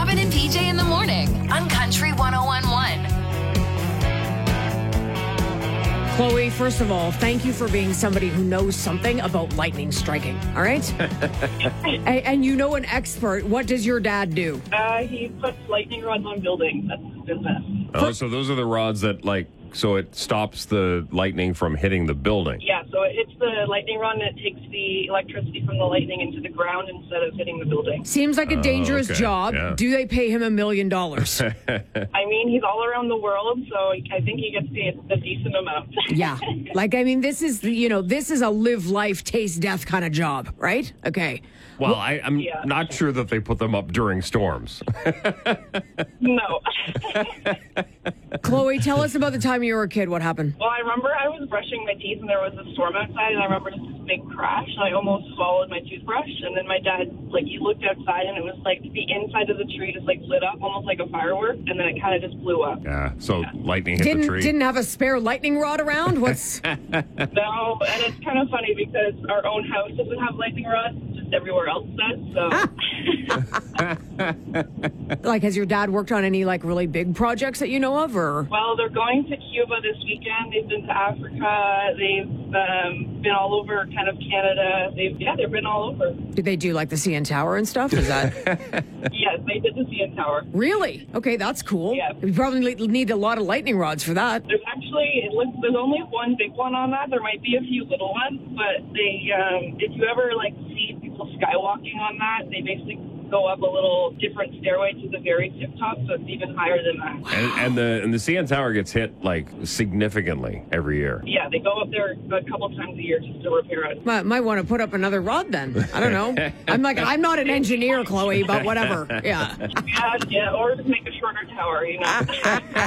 Robin and PJ in the morning on Country 101.1. Chloe, first of all, thank you for being somebody who knows something about lightning striking, all right? and you know an expert. What does your dad do? He puts lightning rods on buildings. That's his business. Oh, so those are the rods that, so it stops the lightning from hitting the building. Yeah, so it hits the lightning rod and it takes the electricity from the lightning into the ground instead of hitting the building. Seems like a dangerous okay. job. Yeah. Do they pay him $1 million? I mean, he's all around the world, so I think he gets paid a decent amount. Yeah. This is, this is a live life, taste death kind of job, right? Okay. Well, I'm not sure that they put them up during storms. No. Chloe, tell us about the time you were a kid. What happened? Well, I remember I was brushing my teeth and there was a storm outside, and I remember just this big crash. And I almost swallowed my toothbrush, and then my dad, he looked outside, and it was the inside of the tree just lit up almost like a firework, and then it kind of just blew up. Yeah, so lightning hit the tree. Didn't have a spare lightning rod around? What's... No, and it's kind of funny because our own house doesn't have lightning rods, just everywhere else does, so... Has your dad worked on any, really big projects that you know of, or...? Well, they're going to Cuba this weekend. They've been to Africa. They've been all over kind of Canada. They've been all over. Did they do, the CN Tower and stuff? Is that... Yes, they did the CN Tower. Really? Okay, that's cool. Yeah. You probably need a lot of lightning rods for that. There's actually, there's only one big one on that. There might be a few little ones, but they, if you ever, see people skywalking on that, they basically go up a little different stairway to the very tip top, so it's even higher than that. And the CN Tower gets hit significantly every year. Yeah, they go up there a couple times a year just to repair it. Might want to put up another rod then. I don't know. I'm not an engineer, Chloe, but whatever. Yeah. Yeah, or just make a shorter tower,